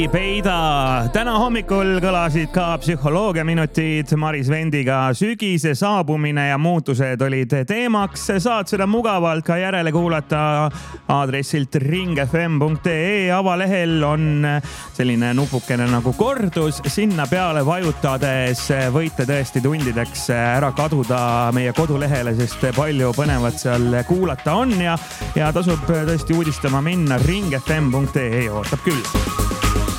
Peida. Täna hommikul kõlasid ka psühholoogiaminutid Maris Vendiga. Sügise saabumine ja muutused olid teemaks. Saad seda mugavalt ka järele kuulata aadressilt ringfm.ee. Avalehel on selline nupukene nagu kordus. Sinna peale vajutades võite tõesti tundideks ära kaduda meie kodulehele, sest palju põnevat seal kuulata on ja tasub tõesti uudistama minna. ringfm.ee ootab küll.